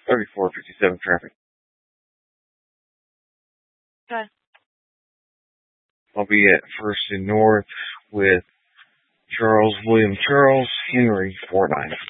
3457 traffic. Okay. I'll be at First and North with Charles William Charles Henry 49.